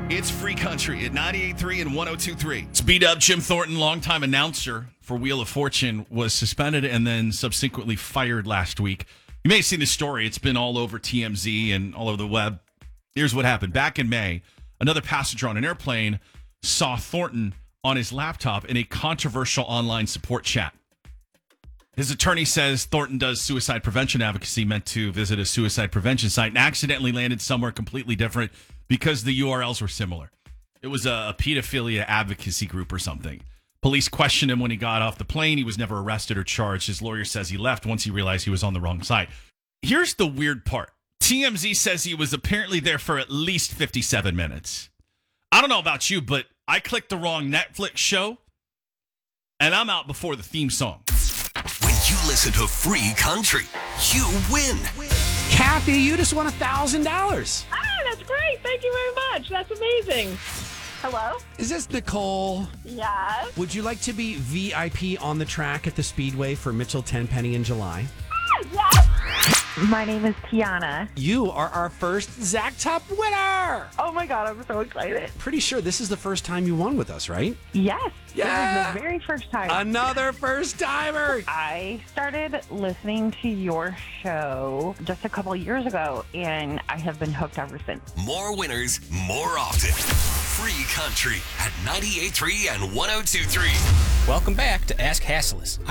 It's Free Country at 98.3 and 102.3. It's B-Dub. Jim Thornton, longtime announcer for Wheel of Fortune, was suspended and then subsequently fired last week. You may have seen this story. It's been all over TMZ and all over the web. Here's what happened. Back in May, another passenger on an airplane saw Thornton on his laptop in a controversial online support chat. His attorney says Thornton does suicide prevention advocacy, meant to visit a suicide prevention site, and accidentally landed somewhere completely different because the URLs were similar. It was a pedophilia advocacy group or something. Police questioned him when he got off the plane. He was never arrested or charged. His lawyer says he left once he realized he was on the wrong site. Here's the weird part. TMZ says he was apparently there for at least 57 minutes. I don't know about you, but I clicked the wrong Netflix show, and I'm out before the theme song. When you listen to Free Country, you win. Kathy, you just won $1,000. That's great. Thank you very much. That's amazing. Hello? Is this Nicole? Yes. Would you like to be VIP on the track at the Speedway for Mitchell Tenpenny in July? Yes. My name is Tiana. You are our first Zach Top winner. Oh my God, I'm so excited. Pretty sure this is the first time you won with us, right? Yes. Yeah. This is the very first time. Another first timer. I started listening to your show just a couple of years ago, and I have been hooked ever since. More winners, more often. Free Country at 98.3 and 102.3. Welcome back to Ask Hasslis.